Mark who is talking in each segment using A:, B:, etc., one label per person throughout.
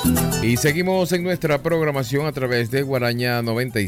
A: Y seguimos en nuestra programación a través de Guaraña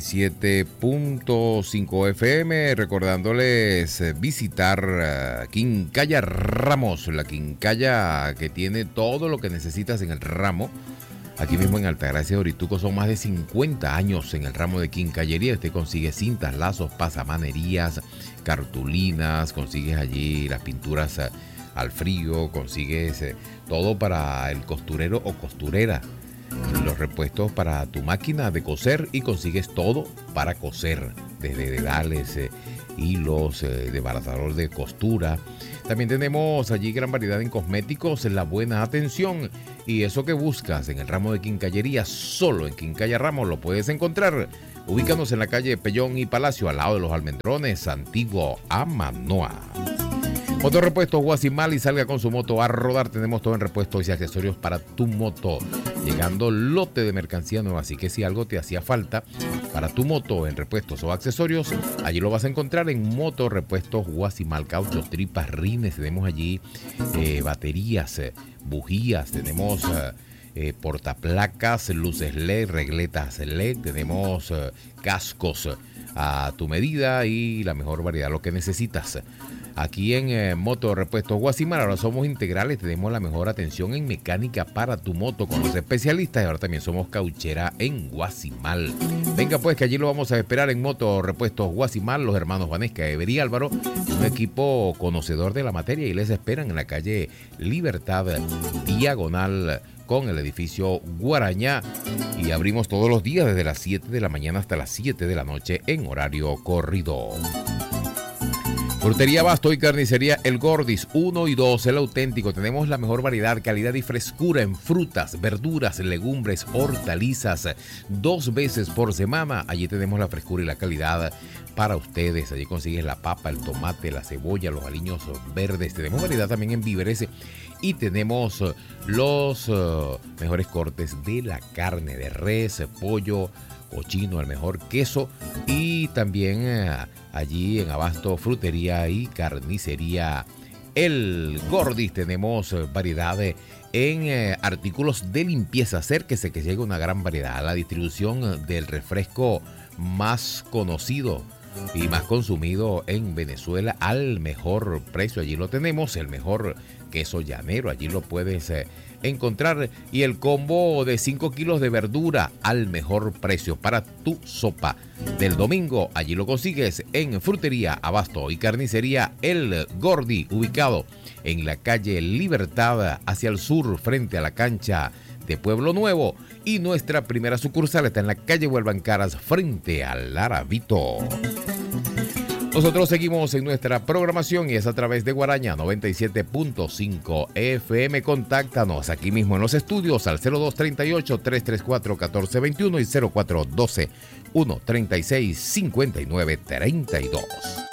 A: 97.5 FM, recordándoles visitar Quincalla Ramos, la quincalla que tiene todo lo que necesitas en el ramo. Aquí mismo en Altagracia de Orituco son más de 50 años en el ramo de quincallería. Usted consigue cintas, lazos, pasamanerías, cartulinas, consigues allí las pinturas al frío, consigues todo para el costurero o costurera. Los repuestos para tu máquina de coser y consigues todo para coser, desde dedales, hilos, desbaratador de costura. También tenemos allí gran variedad en cosméticos, la buena atención y eso que buscas en el ramo de quincallería, solo en Quincalla Ramos lo puedes encontrar. Ubícanos en la calle Pellón y Palacio, al lado de los Almendrones, antiguo Amanoa. Motorrepuestos Guasimal y salga con su moto a rodar. Tenemos todo en repuestos y accesorios para tu moto. Llegando lote de mercancía nueva, así que si algo te hacía falta para tu moto en repuestos o accesorios, allí lo vas a encontrar en Motorrepuestos Guasimal. Cauchos, tripas, rines, tenemos allí baterías, bujías, tenemos portaplacas, luces LED, regletas LED, tenemos cascos a tu medida y la mejor variedad, lo que necesitas. Aquí en Motorrepuestos Guasimal ahora somos integrales, tenemos la mejor atención en mecánica para tu moto con los especialistas y ahora también somos cauchera en Guasimal. Venga pues que allí lo vamos a esperar en Motorrepuestos Guasimal, los hermanos Vanesca, Ever y Álvaro, un equipo conocedor de la materia y les esperan en la calle Libertad, diagonal con el edificio Guaraña y abrimos todos los días desde las 7 de la mañana hasta las 7 de la noche en horario corrido. Frutería Abasto y Carnicería El Gordis 1 y 2, el auténtico. Tenemos la mejor variedad, calidad y frescura en frutas, verduras, legumbres, hortalizas. 2 veces por semana. Allí tenemos la frescura y la calidad para ustedes. Allí consigues la papa, el tomate, la cebolla, los aliños verdes. Tenemos variedad también en víveres y tenemos los mejores cortes de la carne de res, pollo, cochino, el mejor queso y también allí en Abasto Frutería y Carnicería El Gordis tenemos variedad en artículos de limpieza. Acérquese que llega una gran variedad. La distribución del refresco más conocido y más consumido en Venezuela al mejor precio. Allí lo tenemos, el mejor queso llanero, allí lo puedes encontrar y el combo de 5 kilos de verdura al mejor precio para tu sopa del domingo. Allí lo consigues en Frutería Abasto y Carnicería El Gordi, ubicado en la calle Libertad hacia el sur frente a la cancha de Pueblo Nuevo y nuestra primera sucursal está en la calle Huelvancaras frente al Arabito. Nosotros seguimos en nuestra programación y es a través de Guaraña 97.5 FM. Contáctanos aquí mismo en los estudios al 0238-334-1421 y 0412-136-5932.